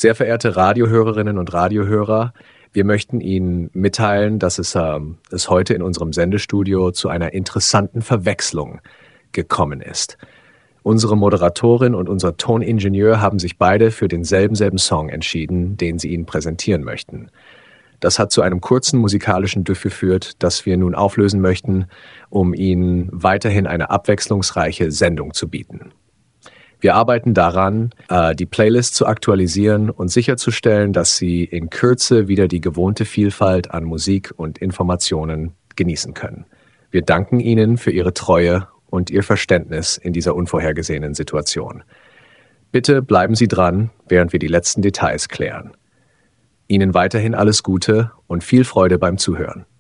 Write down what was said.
Sehr verehrte Radiohörerinnen und Radiohörer, wir möchten Ihnen mitteilen, dass es heute in unserem Sendestudio zu einer interessanten Verwechslung gekommen ist. Unsere Moderatorin und unser Toningenieur haben sich beide für denselben Song entschieden, den sie Ihnen präsentieren möchten. Das hat zu einem kurzen musikalischen Düff geführt, das wir nun auflösen möchten, um Ihnen weiterhin eine abwechslungsreiche Sendung zu bieten. Wir arbeiten daran, die Playlist zu aktualisieren und sicherzustellen, dass Sie in Kürze wieder die gewohnte Vielfalt an Musik und Informationen genießen können. Wir danken Ihnen für Ihre Treue und Ihr Verständnis in dieser unvorhergesehenen Situation. Bitte bleiben Sie dran, während wir die letzten Details klären. Ihnen weiterhin alles Gute und viel Freude beim Zuhören.